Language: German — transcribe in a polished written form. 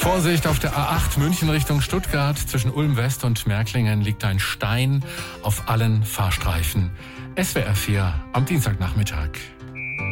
Vorsicht, auf der A8 München Richtung Stuttgart. Zwischen Ulm West und Märklingen liegt ein Stein auf allen Fahrstreifen. SWR 4 am Dienstagnachmittag.